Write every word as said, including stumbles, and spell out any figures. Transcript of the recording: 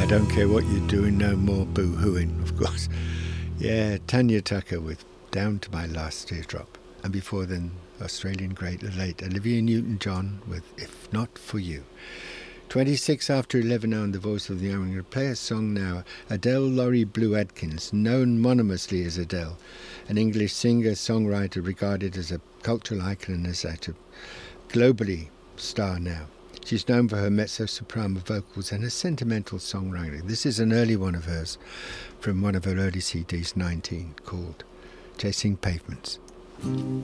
I Don't Care What You're Doing, No More Boo-Hooing, of course. Yeah, Tanya Tucker with Down to My Last Teardrop. And before then, Australian great, the late Olivia Newton-John with If Not For You. twenty-six after eleven now on The Voice of the Young. I'm going to play a song now. Adele Laurie Blue Adkins, known mononymously as Adele, an English singer, songwriter regarded as a cultural icon and as a globally star now. She's known for her mezzo-soprano vocals and her sentimental songwriting. This is an early one of hers from one of her early C Ds, nineteen, called Chasing Pavements.